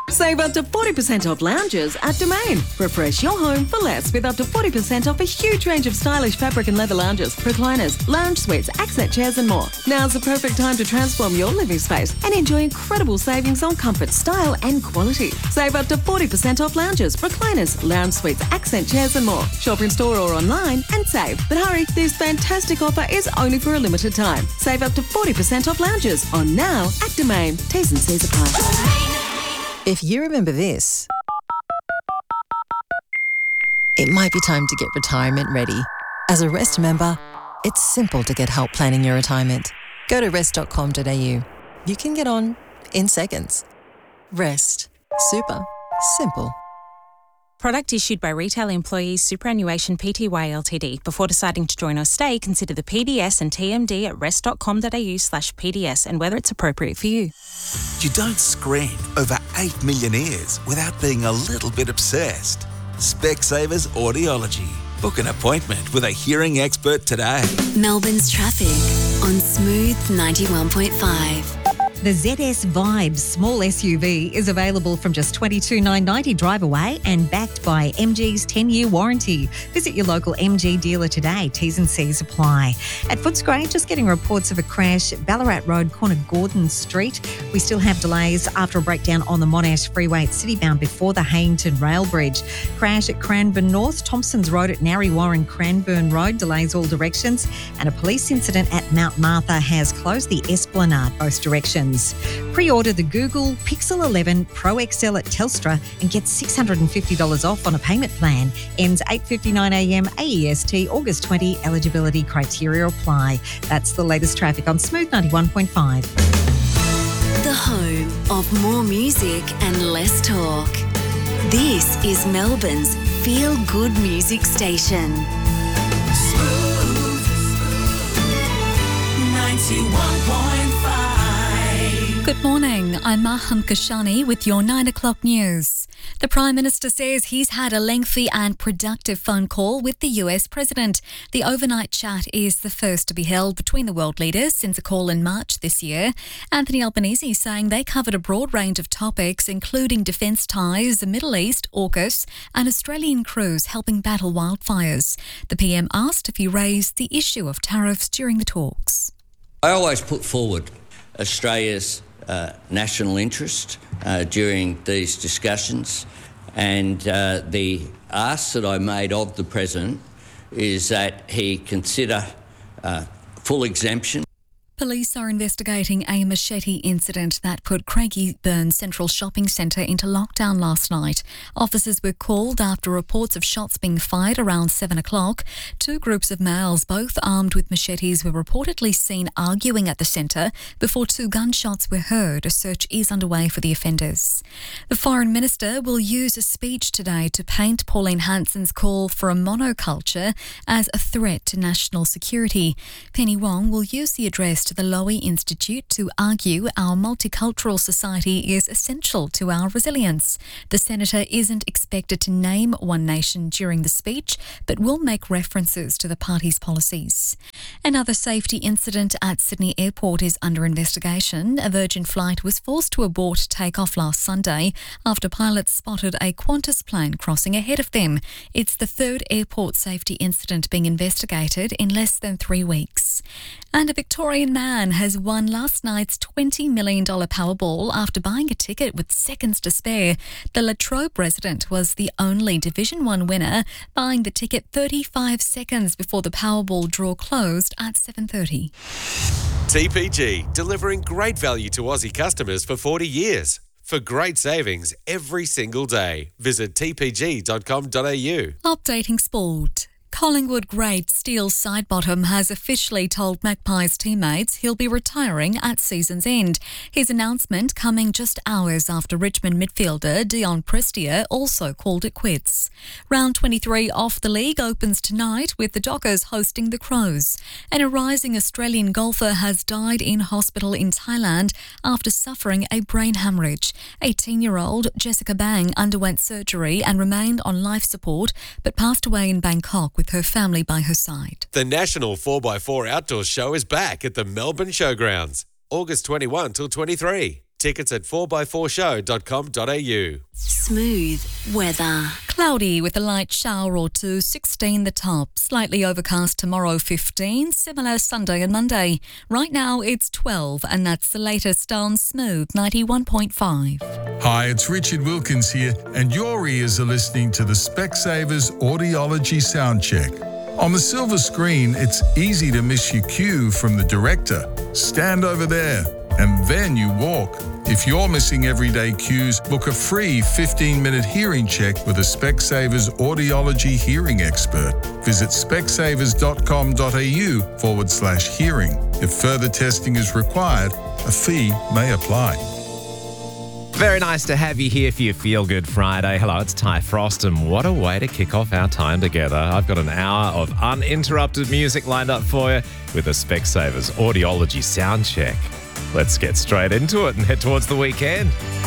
Save up to 40% off lounges at Domain. Refresh your home for less with up to 40% off a huge range of stylish fabric and leather lounges, recliners, lounge suites, accent chairs and more. Now's the perfect time to transform your living space and enjoy incredible savings on comfort, style and quality. Save up to 40% off lounges, recliners, lounge suites, accent chairs and more. Shop in store or online and save. But hurry, this fantastic offer is only for a limited time. Save up to 40% off lounges on now at Domain. T's and C's apply. If you remember this, it might be time to get retirement ready. As a Rest member, it's simple to get help planning your retirement. Go to rest.com.au. You can get on in seconds. Rest. Super. Simple. Product issued by Retail Employees Superannuation Pty Ltd. Before deciding to join or stay, consider the PDS and TMD at rest.com.au/PDS and whether it's appropriate for you. You don't screen over 8 million ears without being a little bit obsessed. Specsavers Audiology. Book an appointment with a hearing expert today. Melbourne's traffic on Smooth 91.5. The ZS Vibes small SUV is available from just $22,990 drive away and backed by MG's 10-year warranty. Visit your local MG dealer today. T's and C's apply. At Footscray, just getting reports of a crash at Ballarat Road, corner Gordon Street. We still have delays after a breakdown on the Monash Freeway at Citybound before the Hayington Rail Bridge. Crash at Cranbourne North, Thompson's Road at Narry Warren, Cranbourne Road, delays all directions. And a police incident at Mount Martha has closed the Esplanade, both directions. Pre-order the Google Pixel 11 Pro XL at Telstra and get $650 off on a payment plan. Ends 8:59am AEST, August 20. Eligibility criteria apply. That's the latest traffic on Smooth 91.5. The home of more music and less talk. This is Melbourne's feel-good music station. Smooth 91.5. Good morning, I'm Mahan Kashani with your 9 o'clock news. The Prime Minister says he's had a lengthy and productive phone call with the US President. The overnight chat is the first to be held between the world leaders since a call in March this year. Anthony Albanese saying they covered a broad range of topics including defence ties, the Middle East, AUKUS and Australian crews helping battle wildfires. The PM asked if he raised the issue of tariffs during the talks. I always put forward Australia's national interest during these discussions, and the ask that I made of the President is that he consider full exemption. Police are investigating a machete incident that put Craigieburn Central Shopping Centre into lockdown last night. Officers were called after reports of shots being fired around 7 o'clock. Two groups of males, both armed with machetes, were reportedly seen arguing at the centre before two gunshots were heard. A search is underway for the offenders. The Foreign Minister will use a speech today to paint Pauline Hanson's call for a monoculture as a threat to national security. Penny Wong will use the address to the Lowy Institute to argue our multicultural society is essential to our resilience. The Senator isn't expected to name one nation during the speech, but will make references to the party's policies. Another safety incident at Sydney Airport is under investigation. A Virgin flight was forced to abort takeoff last Sunday after pilots spotted a Qantas plane crossing ahead of them. It's the third airport safety incident being investigated in less than 3 weeks. And a Victorian man has won last night's $20 million Powerball after buying a ticket with seconds to spare. The Latrobe resident was the only Division 1 winner, buying the ticket 35 seconds before the Powerball draw closed at 7:30. TPG, delivering great value to Aussie customers for 40 years. For great savings every single day, visit tpg.com.au. Updating sport. Collingwood great Steele Sidebottom has officially told Magpies teammates he'll be retiring at season's end. His announcement coming just hours after Richmond midfielder Dion Prestia also called it quits. Round 23 of the league opens tonight with the Dockers hosting the Crows. And a rising Australian golfer has died in hospital in Thailand after suffering a brain hemorrhage. 18-year-old Jessica Bang underwent surgery and remained on life support but passed away in Bangkok with her family by her side. The National 4x4 Outdoor Show is back at the Melbourne Showgrounds, August 21 till 23. Tickets at 4x4show.com.au. Smooth weather. Cloudy with a light shower or two, 16 the top. Slightly overcast tomorrow, 15. Similar Sunday and Monday. Right now it's 12, and that's the latest on Smooth 91.5. Hi, it's Richard Wilkins here, and your ears are listening to the Specsavers Audiology Soundcheck. On the silver screen, it's easy to miss your cue from the director. Stand over there, and then you walk. If you're missing everyday cues, book a free 15-minute hearing check with a Specsavers Audiology hearing expert. Visit specsavers.com.au/hearing. If further testing is required, a fee may apply. Very nice to have you here for your Feel Good Friday. Hello, it's Ty Frost, and what a way to kick off our time together. I've got an hour of uninterrupted music lined up for you with the Specsavers Audiology Soundcheck. Let's get straight into it and head towards the weekend.